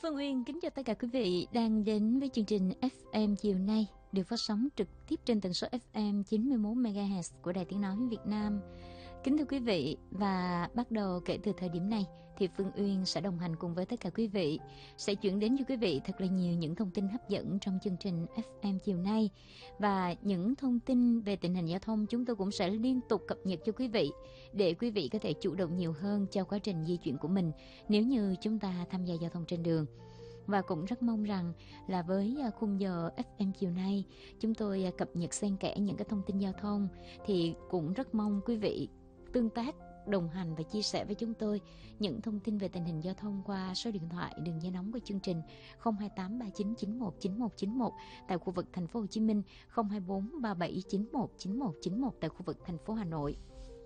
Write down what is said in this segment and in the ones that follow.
Phương Uyên kính chào tất cả quý vị đang đến với chương trình FM chiều nay được phát sóng trực tiếp trên tần số FM 91 MHz của Đài Tiếng nói Việt Nam. Kính thưa quý vị, và bắt đầu kể từ thời điểm này thì Phương Uyên sẽ đồng hành cùng với tất cả quý vị, sẽ chuyển đến cho quý vị thật là nhiều những thông tin hấp dẫn trong chương trình FM chiều nay. Và những thông tin về tình hình giao thông chúng tôi cũng sẽ liên tục cập nhật cho quý vị, để quý vị có thể chủ động nhiều hơn cho quá trình di chuyển của mình nếu như chúng ta tham gia giao thông trên đường. Và cũng rất mong rằng là với khung giờ FM chiều nay chúng tôi cập nhật xen kẽ những cái thông tin giao thông, thì cũng rất mong quý vị tương tác, đồng hành và chia sẻ với chúng tôi những thông tin về tình hình giao thông qua số điện thoại đường dây nóng của chương trình 028 39 91 91 91 tại khu vực thành phố Hồ Chí Minh, 024 37 91 91 91 tại khu vực thành phố Hà Nội.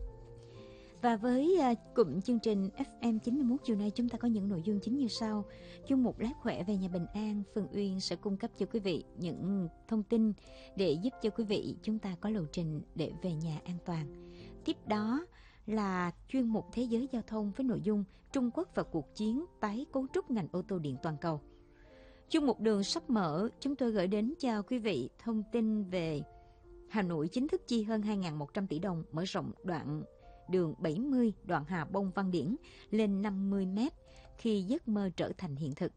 Và với cụm chương trình FM 91 chiều nay chúng ta có những nội dung chính như sau. Chuyên mục Lát Khỏe về nhà bình an, Phương Uyên sẽ cung cấp cho quý vị những thông tin để giúp cho quý vị chúng ta có lộ trình để về nhà an toàn. Tiếp đó là chuyên mục Thế giới giao thông với nội dung Trung Quốc và cuộc chiến tái cấu trúc ngành ô tô điện toàn cầu. Chuyên mục Đường sắp mở, chúng tôi gửi đến cho quý vị thông tin về Hà Nội chính thức chi hơn 2.100 tỷ đồng mở rộng đoạn đường 70 đoạn Hà Bông Văn Điển lên 50 m khi giấc mơ trở thành hiện thực.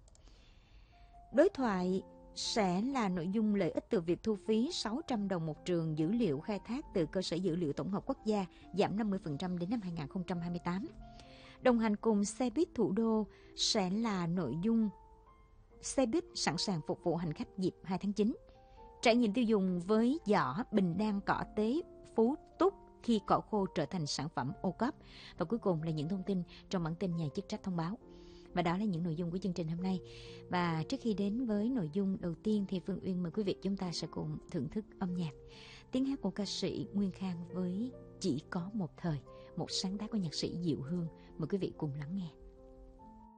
Đối thoại sẽ là nội dung lợi ích từ việc thu phí 600 đồng một trường dữ liệu khai thác từ cơ sở dữ liệu tổng hợp quốc gia giảm 50% đến năm 2028. Đồng hành cùng xe buýt thủ đô sẽ là nội dung xe buýt sẵn sàng phục vụ hành khách dịp 2 tháng 9. Trải nghiệm tiêu dùng với giỏ bình đan cỏ tế Phú Túc khi cỏ khô trở thành sản phẩm ô cốp. Và cuối cùng là những thông tin trong bản tin nhà chức trách thông báo. Và đó là những nội dung của chương trình hôm nay. Và trước khi đến với nội dung đầu tiên thì Phương Uyên mời quý vị chúng ta sẽ cùng thưởng thức âm nhạc. Tiếng hát của ca sĩ Nguyên Khang với Chỉ có một thời, một sáng tác của nhạc sĩ Diệu Hương. Mời quý vị cùng lắng nghe.